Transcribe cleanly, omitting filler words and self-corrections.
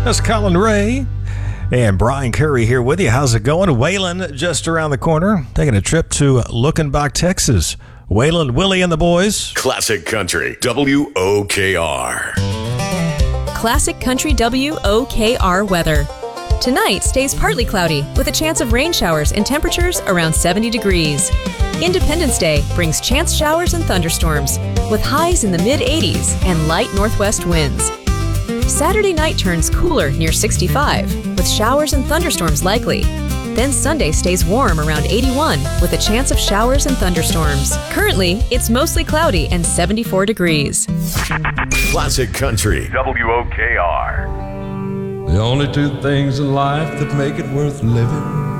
That's Colin Ray and Brian Curry here with you. How's it going? Waylon just around the corner, taking a trip to Luckenbach, Texas. Waylon, Willie, and the boys. Classic Country, WOKR. Classic Country WOKR weather. Tonight stays partly cloudy with a chance of rain showers and temperatures around 70 degrees. Independence Day brings chance showers and thunderstorms with highs in the mid-80s and light northwest winds. Saturday night turns cooler near 65 with showers and thunderstorms likely. Then Sunday stays warm around 81 with a chance of showers and thunderstorms. Currently, it's mostly cloudy and 74 degrees. Classic Country, WOKR. The only two things in life that make it worth living